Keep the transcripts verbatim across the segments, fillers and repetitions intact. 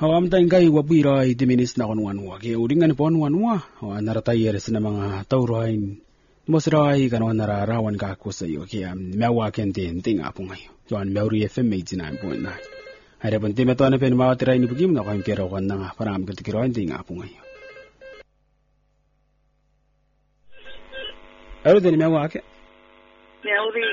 Hawam ta ingai wabira i diminis na konwanwa ke uringan pon wanwa wa naratayer sina mga tauroin mosrai kanwa nararawan ka ko sa iyo ke am mewa kente tinga po ngayo yon meuri F M eighty-nine point nine hare ban time to na pen mawatira ni bugim na kan kero kan nga param ka tikiroin tinga po ngayo aro den mewa ke meuri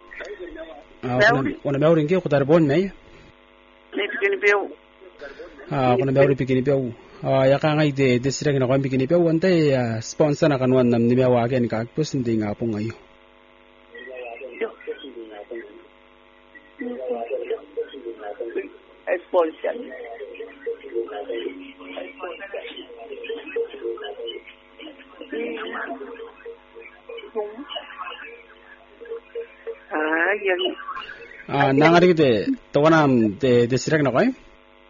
ah ona meuri ke ko tarbon mai ne tikini beu ah kuna meuri pikini beu ah ya ka ngai de de sira kina kan pikini beu wante sponsor na kanwan nam ni mewa ke ni ka pus tinga po ngayo sponsor ah yan ah nangari de to wanam de de sira kina kai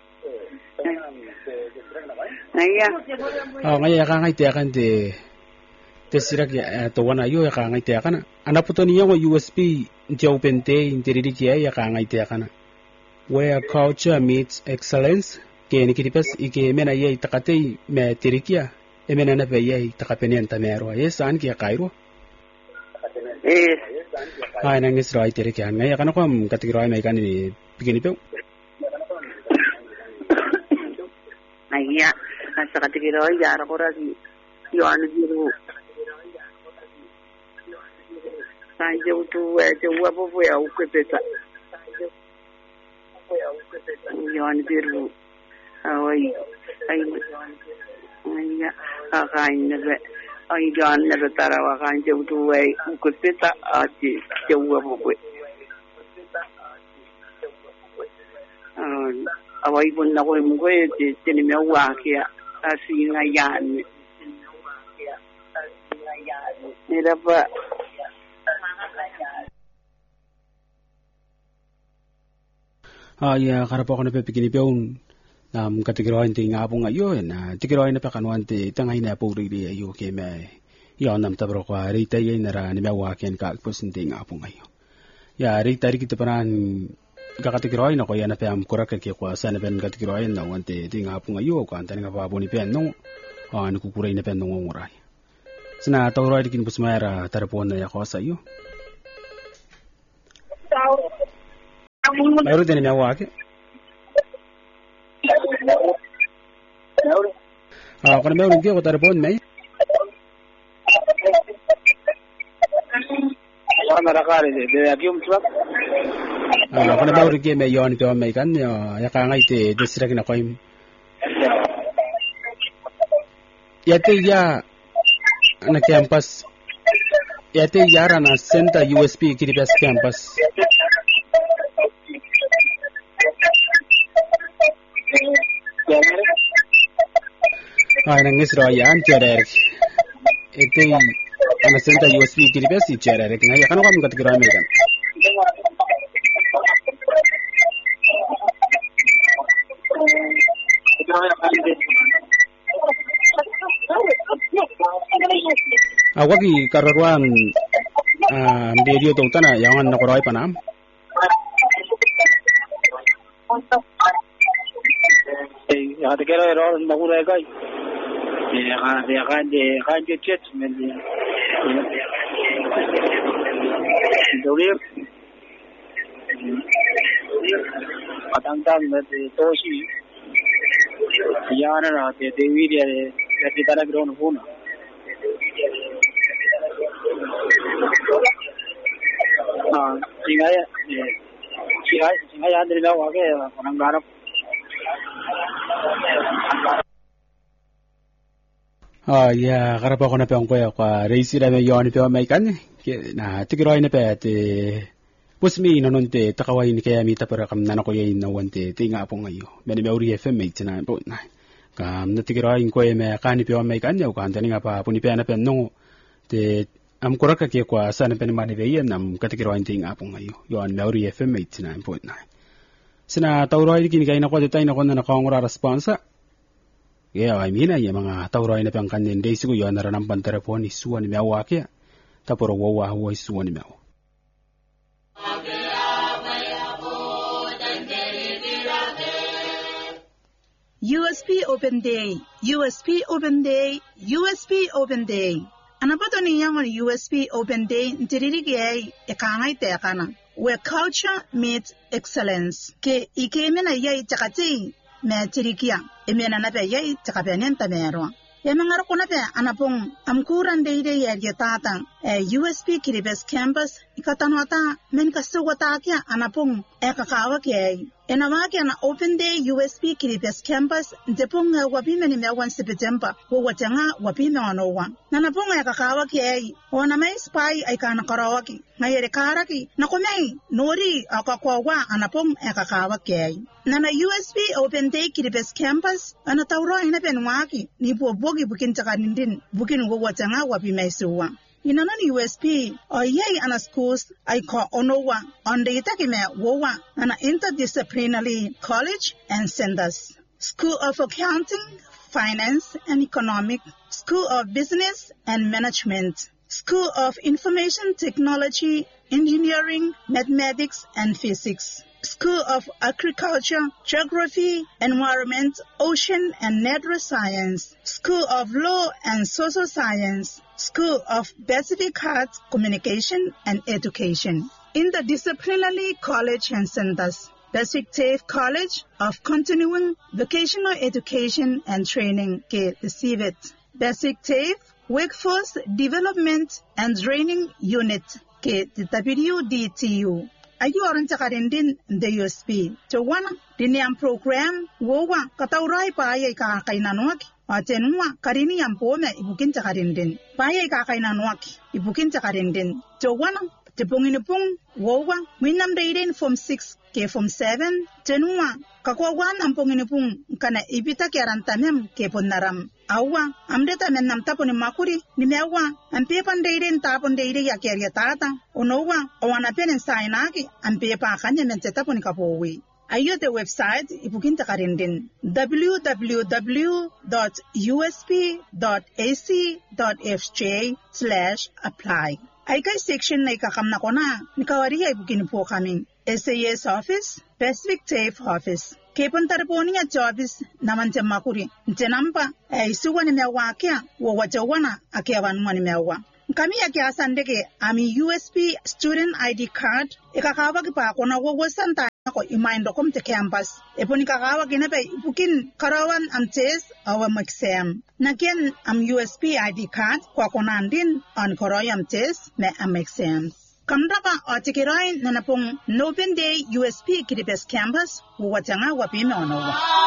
Naya. Ah, ngaya ka ngai te kan de te sirak ya to wana yo ya ka ngai te kana. Ana puto niya ko U S B nti open te intiriri kiya ya ka ngai te kana. Where culture meets excellence ke ni kiripas ike mena ye takate me tirikia e mena na pe ye takapenian tamero yes an kiya kairo. Eh. Ah, nang isra itirikia ngaya kana ko am katigro mai kan ni bikini pe. Naya. Sa katigiro yara ko ragi yo anu biru sanje utu weje wapo ya ukepeta yo anu biru awai ai aya akai nebe ai gan nebe tarawa kanje utu we ukepeta ati je wapo we awai pun na ko mo ko e tini me wa kia asinga yan nila pa ah ya karapo ko na pe pikini peun nam katigiroin ti nga po ngayo na tigiroin na pa kanwan ti tangay na po ri ayo ke me yo nam tabro ko rita ye na ra ni mewa ken ka po sinti nga po ngayo ya rita ri kita paran kakatigiroin na ko yan na pe am kurak ke ko sa na ben katigiroin na wante ti nga po ngayo ko antan nga pa po ni pen no ah nukukuray na pen no nguray sina tawroy dikin busmayara tarapon na yako sa iyo mayroon din na wake ah kana mayroon din ko tarapon may wala rakare de de agium truck ah kana mayroon din may yon to may kan ya ka ngai te district na koim yate ya na campus yate yara na center U S P kiribas campus ah nang isra yan chere ete na center U S P kiribas i chere ngai kanu kam katigira me kan awagi kararwan ah radio to tana yangan na koroy panam eh ya te quiero ero na gura kai eh ga de ga de ga de chet men de dolir atang tang de toshi yana na de devi de de tara grown hona ah singaya eh singaya singaya dari lawa ke orang garap ah ya garap ako na pe ko ya kwa reisi ra me yon pe mai kan na tigiroy na pe te pusmi no nonte takaway ni kaya mita para kam nanako yay na wante tinga po ngayo meni meuri F M eighty-nine point nine kam na tigiroy ko e me kani pe mai kan ya kan tani nga pa puni pe na pe no te am kuraka ke kwa sana pe mani ve nam katigiroy tinga po ngayo yon meuri F M eighty-nine point nine sina tawroy kini kay na ko detay na ko na nakongura responsa yeah I mean ay mga tawroy na pe ang kanin day sigo yon na ranam pantarapon isuan ni mewa kya taporo wawa huwa isuan ni mewa U S P Open Day, U S P Open Day, U S P Open Day. Anapato ni yangon U S P Open Day ntiririgi e kangai te kana. Where culture meets excellence. Ke ike mena yai takati me tirikia. E mena nape yai takapianenta mero. E mangar ko nape anapong amkuran deide yai tata e U S P Kiribes campus ikatanwata men kasuwata kya anapong e kakawa kya. Enawaki na Open Day U S P Kiribes campus ntepunga wapime ni mewan September wo watanga wapime wanowa. Nanapunga ya kakawa kya wana mai spy ay kana karawaki ngayere karaki nakomei nori akakwawa anapong ya kakawa kya. Nana U S P Open Day Kiribes campus anatauro ina penwaki ni po bogi bukin takanindin bukin wo watanga wapime suwa. Inanan U S P o yay ana schools ay ko onowa on the itakime wowa ana interdisciplinary college and centers. School of Accounting, Finance and Economic, School of Business and Management, School of Information Technology, Engineering, Mathematics and Physics, School of Agriculture, Geography, Environment, Ocean and Natural Science, School of Law and Social Science, School of Pacific Arts, Communication and Education. Interdisciplinary College and Centers, Basic TAFE College of Continuing Vocational Education and Training, K C V E T. Basic TAFE Workforce Development and Training Unit, K W D T U. Ayu orang cakarindin the U S P. Cawana diniam program wowa kataurai pa ay kakainan Atenua karini yampome ibukin cakarindin. Paya kakainan ibukin cakarindin. Cawana tepungin wowa winam daidin from six ke from seven. Tenua kakwawan ampungin kana ibita kiarantamem ke ponaram. Awa amdeta menam taponi makuri ni mewa ampepan daidin tapon daidin ya keria tata. Onowa owana penen sainaki ampepa kanya mente taponi kapowi. Ayo the website ibukin takarindin w w w dot u s p dot a c dot f j slash apply. Ay kay section na ikakam na ko na nikawari ay ibukin po kami S A S office, Pacific TAFE office. Kepuntar po niya office naman sa makuri. Ntenampa ay suwa ni mewa kya wawajawana akiawan mo ni mewa. Kami akiasan deke ami U S P student I D card ikakawag pa ako na wawasan tayo ako imaindo kom te campus. Epo ni kakawag na pa ipukin karawan am test awam exam. Nagyan am U S P I D card kwa konandin on koroyam test na am exam. Kamrapa o tikiroy na napong Open Day U S P Kiribes campus watanga wapime onowa.